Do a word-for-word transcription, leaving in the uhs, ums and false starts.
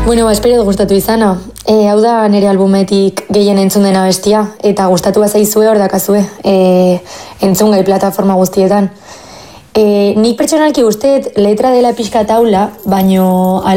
Bueno, ba, espero gustatu izana. E, hau da nire albumetik gehien entzun dena bestia, eta gustatu bazaizue hor dakazue, e, entzun gai plataforma guztietan. E, nik pertsonalki usteet letra dela pixka taula, baino